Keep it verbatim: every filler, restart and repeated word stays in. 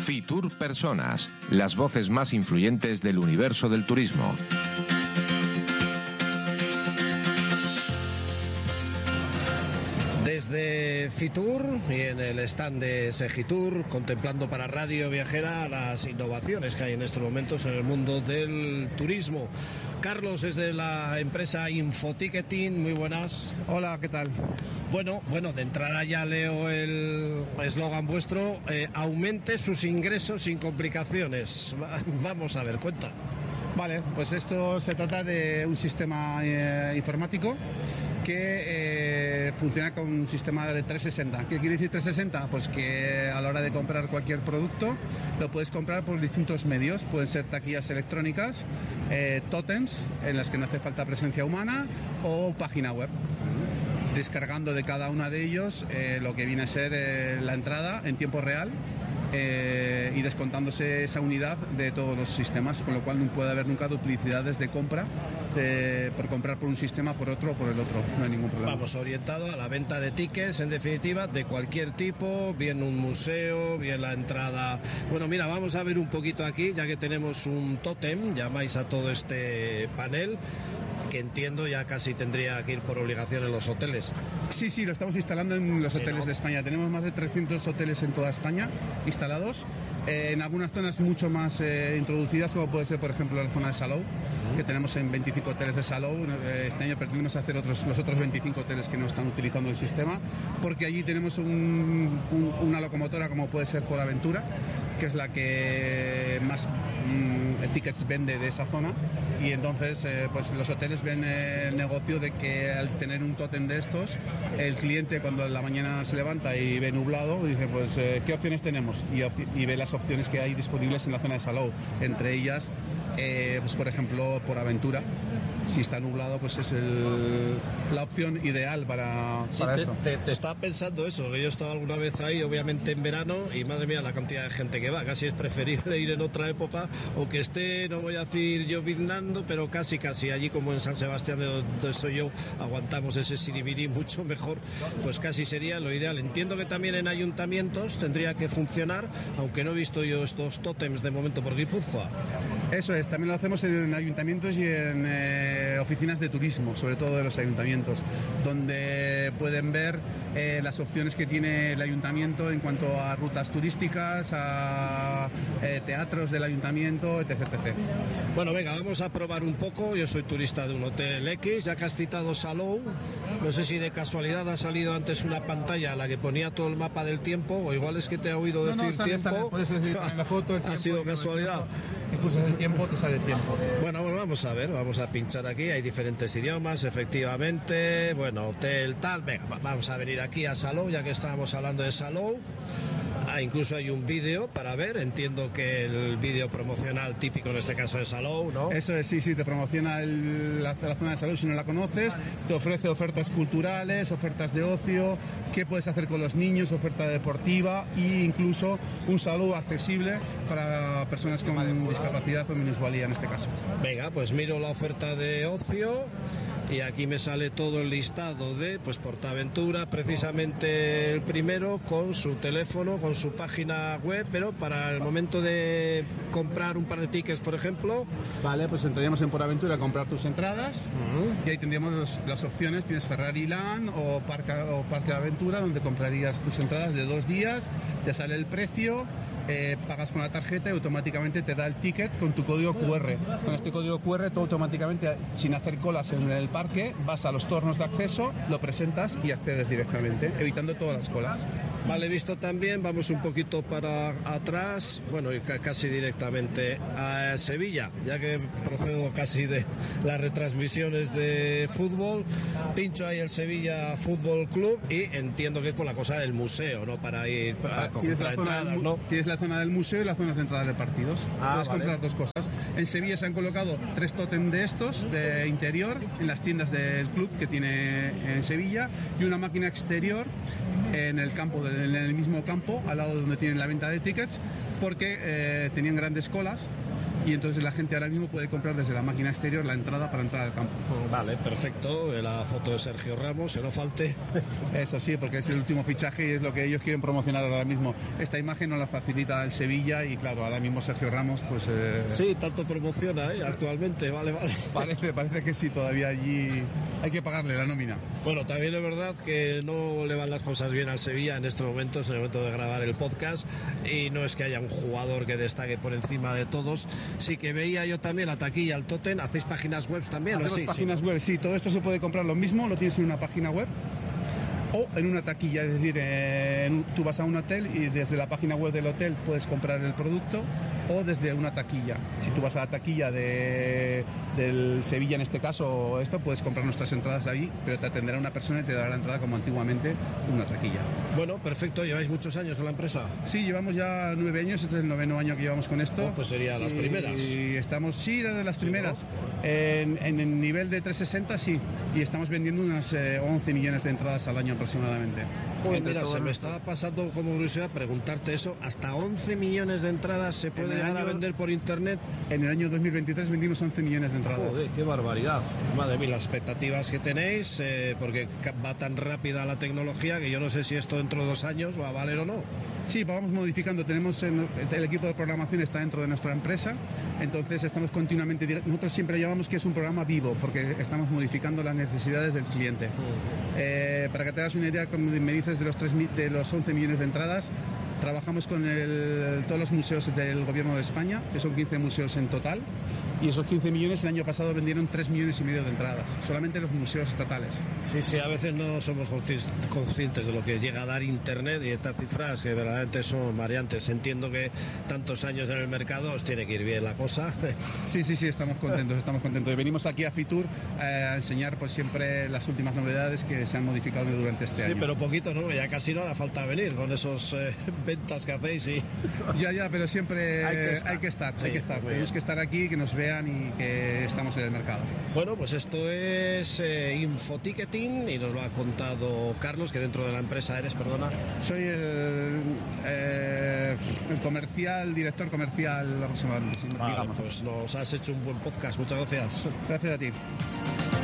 Fitur Personas, las voces más influyentes del universo del turismo. Desde Fitur y en el stand de Segitur, contemplando para Radio Viajera las innovaciones que hay en estos momentos en el mundo del turismo. Carlos es de la empresa Infoticketing, muy buenas. Hola, ¿qué tal? Bueno, bueno, de entrada ya leo el eslogan vuestro, eh, aumente sus ingresos sin complicaciones. Vamos a ver, cuenta. Vale, pues esto se trata de un sistema eh, informático que eh, funciona con un sistema de trescientos sesenta. ¿Qué quiere decir trescientos sesenta? Pues que a la hora de comprar cualquier producto lo puedes comprar por distintos medios. Pueden ser taquillas electrónicas, eh, tótems en las que no hace falta presencia humana o página web. Descargando de cada uno de ellos eh, lo que viene a ser eh, la entrada en tiempo real. Eh, y descontándose esa unidad de todos los sistemas, con lo cual no puede haber nunca duplicidades de compra de, por comprar por un sistema, por otro o por el otro, no hay ningún problema. Vamos, orientado a la venta de tickets, en definitiva, de cualquier tipo, bien un museo, bien la entrada. Bueno, mira, vamos a ver un poquito aquí, ya que tenemos un tótem, llamáis a todo este panel, que entiendo ya casi tendría que ir por obligación en los hoteles. Sí, sí, lo estamos instalando en los sí, hoteles ¿no? de España. Tenemos más de trescientos hoteles en toda España instalados, eh, en algunas zonas mucho más eh, introducidas, como puede ser, por ejemplo, la zona de Salou, uh-huh. que tenemos en veinticinco hoteles de Salou. Eh, este año pretendemos hacer otros, los otros veinticinco hoteles que no están utilizando el sistema, porque allí tenemos un, un, una locomotora como puede ser PorAventura, que es la que más mm, tickets vende de esa zona, y entonces eh, pues los hoteles ven el negocio de que al tener un tótem de estos, el cliente cuando en la mañana se levanta y ve nublado dice pues eh, ¿qué opciones tenemos? Y, y ve las opciones que hay disponibles en la zona de Salou, entre ellas eh, pues por ejemplo PorAventura. Si está nublado, pues es el, la opción ideal para, sí, para te, esto. Te, te estaba pensando eso, que yo he estado alguna vez ahí, obviamente en verano, y madre mía la cantidad de gente que va, casi es preferible ir en otra época, o que esté, no voy a decir lloviznando, pero casi casi allí como en San Sebastián, de donde soy yo, aguantamos ese siribiri mucho mejor, pues casi sería lo ideal. Entiendo que también en ayuntamientos tendría que funcionar, aunque no he visto yo estos tótems de momento por Guipúzcoa. Eso es, también lo hacemos en ayuntamientos y en eh, oficinas de turismo, sobre todo de los ayuntamientos, donde pueden ver eh, las opciones que tiene el ayuntamiento en cuanto a rutas turísticas, a eh, teatros del ayuntamiento, etc, etcétera. Bueno, venga, vamos a probar un poco. Yo soy turista de un hotel X, ya que has citado Salou, no sé si de casualidad ha salido antes una pantalla a la que ponía todo el mapa del tiempo, o igual es que te he oído decir no, no, sale, tiempo. Sale, puedes decir en la foto el tiempo, ha sido casualidad. Si pulsas el tiempo, te sale el tiempo. Bueno, bueno, vamos a ver, vamos a pinchar aquí, hay diferentes idiomas, efectivamente, bueno, hotel tal, venga, vamos a venir aquí a Salou, ya que estábamos hablando de Salou. Ah, incluso hay un vídeo para ver, entiendo que el vídeo promocional típico en este caso de Salou, ¿no? Eso es, sí, sí, te promociona el, la, la zona de Salou si no la conoces, te ofrece ofertas culturales, ofertas de ocio, qué puedes hacer con los niños, oferta deportiva e incluso un Salou accesible para personas con discapacidad o minusvalía en este caso. Venga, pues miro la oferta de ocio. Y aquí me sale todo el listado de pues PorAventura, precisamente el primero, con su teléfono, con su página web, pero para el momento de comprar un par de tickets, por ejemplo. Vale, pues entraríamos en PorAventura a comprar tus entradas, uh-huh. y ahí tendríamos los, las opciones, tienes Ferrari Land o Parque, o Parque de Aventura, donde comprarías tus entradas de dos días, te sale el precio. Eh, pagas con la tarjeta y automáticamente te da el ticket con tu código cu erre. Con este código cu erre tú automáticamente, sin hacer colas en el parque, vas a los tornos de acceso, lo presentas y accedes directamente, evitando todas las colas. Vale, visto también, vamos un poquito para atrás, bueno, y casi directamente a Sevilla, ya que procedo casi de las retransmisiones de fútbol, pincho ahí el Sevilla Fútbol Club y entiendo que es por la cosa del museo, ¿no? Para ir a ah, comprar entradas, del, ¿no? Tienes la zona del museo y la zona de entradas de partidos. Ah, Puedes vale. comprar dos cosas. En Sevilla se han colocado tres tótem de estos, de interior, en las tiendas del club que tiene en Sevilla, y una máquina exterior en el campo, en el mismo campo, al lado donde tienen la venta de tickets, porque eh, tenían grandes colas y entonces la gente ahora mismo puede comprar desde la máquina exterior la entrada para entrar al campo. Vale, perfecto. La foto de Sergio Ramos, que no falte. Eso sí, porque es el último fichaje y es lo que ellos quieren promocionar ahora mismo. Esta imagen nos la facilita el Sevilla y claro, ahora mismo Sergio Ramos pues... Eh... Sí, tanto promociona ¿eh? actualmente, vale, vale. Parece, parece que sí, todavía allí hay que pagarle la nómina. Bueno, también es verdad que no le van las cosas bien al Sevilla en estos momentos, en el momento de grabar el podcast, y no es que haya un jugador que destaque por encima de todos. Sí que veía yo también la taquilla, el Totem. ¿Hacéis páginas web también? Hacemos sí, páginas sí. web, sí, todo esto se puede comprar lo mismo, lo tienes en una página web o en una taquilla, es decir, en, tú vas a un hotel y desde la página web del hotel puedes comprar el producto, o desde una taquilla. Si tú vas a la taquilla de, del Sevilla, en este caso, o esto, puedes comprar nuestras entradas de ahí, pero te atenderá una persona y te dará la entrada como antiguamente una taquilla. Bueno, perfecto. ¿Lleváis muchos años en la empresa? Sí, llevamos ya nueve años, este es el noveno año que llevamos con esto. Oh, pues serían las y, primeras. Y estamos, sí, era de las primeras. Sí, ¿no? en, en el nivel de trescientos sesenta, sí, y estamos vendiendo unas eh, once millones de entradas al año aproximadamente. Joder, mira, se me estaba pasando como curiosidad preguntarte eso. ¿Hasta once millones de entradas se puede llegar a vender por internet? En el año dos mil veintitrés vendimos once millones de entradas. Joder, qué barbaridad. Madre mía, las expectativas que tenéis, eh, porque va tan rápida la tecnología que yo no sé si esto dentro de dos años va a valer o no. Sí, vamos modificando. Tenemos en, el equipo de programación está dentro de nuestra empresa, entonces estamos continuamente. Nosotros siempre llamamos que es un programa vivo, porque estamos modificando las necesidades del cliente. Uh-huh. Eh, para que te hagas una idea, como me dices, de los, tres, de los once millones de entradas, trabajamos con el, todos los museos del Gobierno de España, que son quince museos en total, y esos quince millones el año pasado vendieron tres millones y medio de entradas, solamente los museos estatales. Sí, sí, a veces no somos conscientes de lo que llega a dar Internet y estas cifras que verdaderamente son variantes. Entiendo que tantos años en el mercado os tiene que ir bien la cosa. Sí, sí, sí, estamos contentos, estamos contentos. Y venimos aquí a Fitur eh, a enseñar pues siempre las últimas novedades que se han modificado durante este sí, año. Sí, pero poquito, ¿no? Ya casi no hará falta venir con esos eh, ventas que hacéis y... Ya, ya, pero siempre hay que estar, hay que estar, sí, hay que estar. Tenemos que estar aquí, que nos vean y que estamos en el mercado. Bueno, pues esto es eh, Infoticketing y nos lo ha contado Carlos, que dentro de la empresa eres, perdona. Soy el, eh, el comercial, director comercial aproximadamente. Vale, pues nos has hecho un buen podcast, muchas gracias. Gracias a ti.